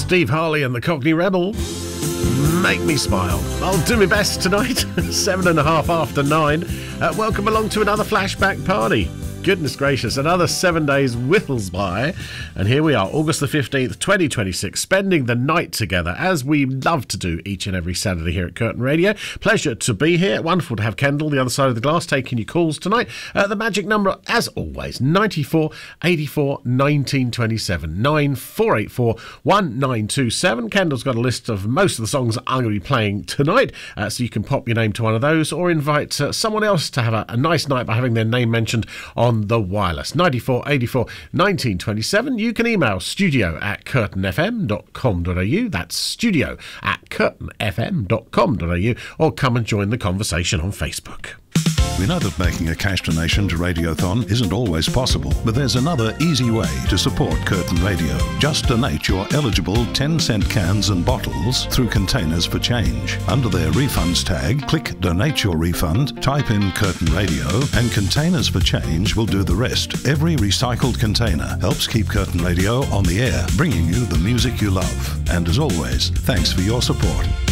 Steve Harley and the Cockney Rebel. Make me smile. I'll do my best tonight. 7:30 after 9. Welcome along to another flashback party. Goodness gracious, another 7 days whittles by, and here we are, August the 15th, 2026, spending the night together, as we love to do each and every Saturday here at Curtin Radio. Pleasure to be here. Wonderful to have Kendall the other side of the glass taking your calls tonight. The magic number, as always, 94 84 1927, 9484 1927. Kendall's got a list of most of the songs I'm going to be playing tonight, so you can pop your name to one of those or invite someone else to have a nice night by having their name mentioned on the wireless. 94 84 1927. You can email studio@curtinfm.com.au. That's studio@curtinfm.com.au, or come and join the conversation on Facebook. We know that making a cash donation to Radiothon isn't always possible, but there's another easy way to support Curtin Radio. Just donate your eligible 10-cent cans and bottles through Containers for Change. Under their refunds tag, click Donate Your Refund, type in Curtin Radio, and Containers for Change will do the rest. Every recycled container helps keep Curtin Radio on the air, bringing you the music you love. And as always, thanks for your support.